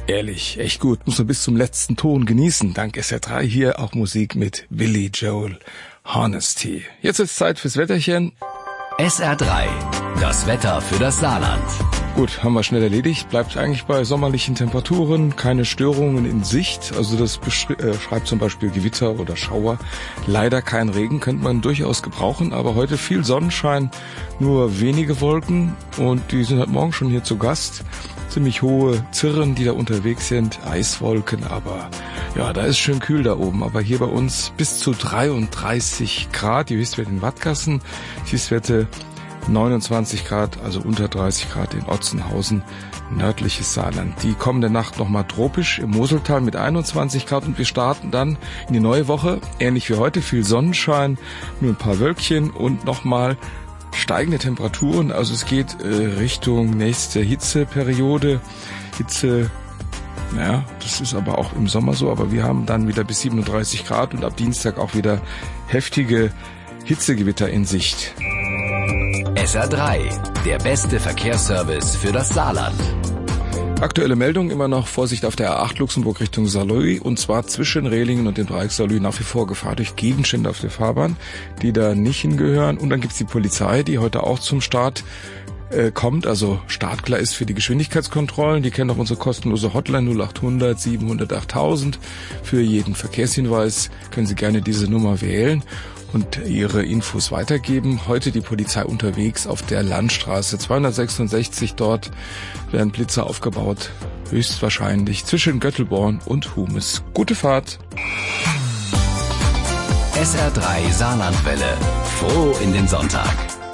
Ehrlich, echt gut. Muss man bis zum letzten Ton genießen. Dank SR3 hier auch Musik mit Billy Joel Honesty. Jetzt ist Zeit fürs Wetterchen. SR3, das Wetter für das Saarland. Gut, haben wir schnell erledigt. Bleibt eigentlich bei sommerlichen Temperaturen, keine Störungen in Sicht. Also das beschreibt zum Beispiel Gewitter oder Schauer. Leider kein Regen, könnte man durchaus gebrauchen. Aber heute viel Sonnenschein, nur wenige Wolken. Und die sind heute Morgen schon hier zu Gast. Ziemlich hohe Zirren, die da unterwegs sind. Eiswolken, aber ja, da ist schön kühl da oben. Aber hier bei uns bis zu 33 Grad. Die Höchstwerte in Wattgassen, die Höchstwerte 29 Grad, also unter 30 Grad in Otzenhausen, nördliches Saarland. Die kommende Nacht nochmal tropisch im Moseltal mit 21 Grad und wir starten dann in die neue Woche. Ähnlich wie heute, viel Sonnenschein, nur ein paar Wölkchen und nochmal steigende Temperaturen. Also es geht Richtung nächste Hitzeperiode. Hitze, ja, das ist aber auch im Sommer so, aber wir haben dann wieder bis 37 Grad und ab Dienstag auch wieder heftige Hitzegewitter in Sicht. SR3, der beste Verkehrsservice für das Saarland. Aktuelle Meldung, immer noch Vorsicht auf der A8 Luxemburg Richtung Saarlouis und zwar zwischen Rehlingen und dem Dreieck Saarlouis nach wie vor Gefahr durch Gegenstände auf der Fahrbahn, die da nicht hingehören. Und dann gibt's die Polizei, die heute auch zum Start kommt, also startklar ist für die Geschwindigkeitskontrollen. Die kennen auch unsere kostenlose Hotline 0800 700 8000. Für jeden Verkehrshinweis können Sie gerne diese Nummer wählen und Ihre Infos weitergeben. Heute die Polizei unterwegs auf der Landstraße 266. Dort werden Blitzer aufgebaut, höchstwahrscheinlich zwischen Göttelborn und Humes. Gute Fahrt! SR3 Saarlandwelle. Froh in den Sonntag.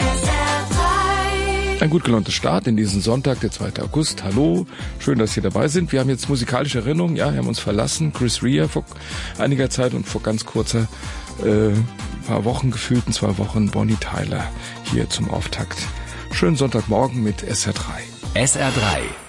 Ein gut gelaunter Start in diesen Sonntag, der 2. August. Hallo, schön, dass Sie dabei sind. Wir haben jetzt musikalische Erinnerungen. Ja, wir haben uns verlassen. Chris Rea vor einiger Zeit und vor ganz kurzer paar Wochen, gefühlten 2 Wochen, Bonnie Tyler hier zum Auftakt. Schönen Sonntagmorgen mit SR3. SR3,